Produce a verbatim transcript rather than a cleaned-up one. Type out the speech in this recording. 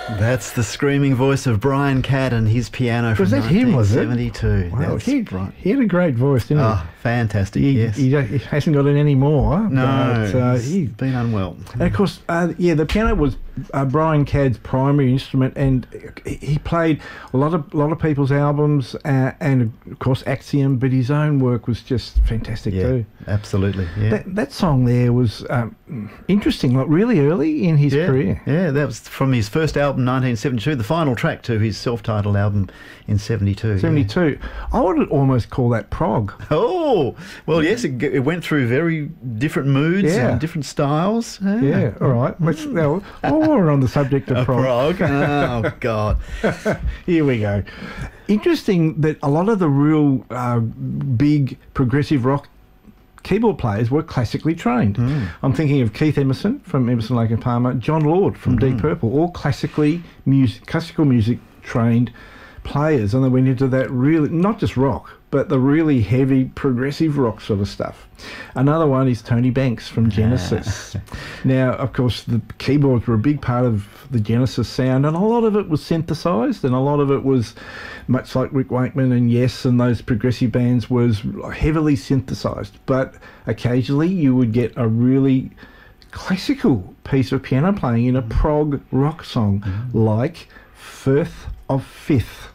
That's the screaming voice of Brian Cadd and his piano from Was that him, was it? nineteen seventy-two. Wow, That's he, Brian. he had a great voice, didn't Oh, fantastic, he? He, yes. he, don't- he hasn't got it anymore. no, but, uh, he's he, been unwell. and of course, uh, yeah, the piano was uh, Brian Cadd's primary instrument, and he he played a lot of a lot of people's albums, uh, and of course Axiom, but his own work was just fantastic Yeah, too. absolutely, yeah. That, that song there was um, interesting, like really early in his yeah, career. yeah, that was from his first album, nineteen seventy-two, the final track to his self-titled album in seventy-two. seventy-two. I would almost call that prog. Yeah. Oh, well, yes, it, g- it went through very different moods Yeah. and different styles. Yeah, Yeah, all right. Let's, now, while we're on the subject of A prog, prog. Oh, God. here we go. Interesting that a lot of the real uh, big progressive rock keyboard players were classically trained. Mm. I'm thinking of Keith Emerson from Emerson, Lake and Palmer, John Lord from Mm-hmm. Deep Purple, all classically music, classical music trained players, and they went into that really, not just rock, but the really heavy progressive rock sort of stuff. Another one is Tony Banks from Genesis. Now, of course, the keyboards were a big part of the Genesis sound, and a lot of it was synthesized, and a lot of it was, much like Rick Wakeman and Yes and those progressive bands, was heavily synthesized. But occasionally you would get a really classical piece of piano playing in a prog rock song, like Firth of Fifth.